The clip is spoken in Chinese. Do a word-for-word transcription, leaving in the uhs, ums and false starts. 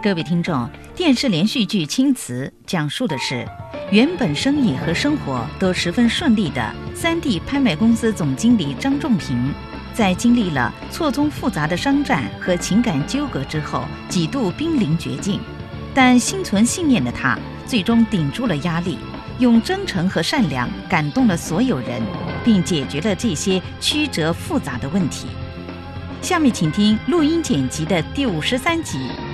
各位听众，电视连续剧《青瓷》讲述的是原本生意和生活都十分顺利的三 D 拍卖公司总经理张仲平，在经历了错综复杂的商战和情感纠葛之后，几度濒临绝境，但心存信念的他最终顶住了压力，用真诚和善良感动了所有人，并解决了这些曲折复杂的问题。下面请听录音剪辑的第五十三集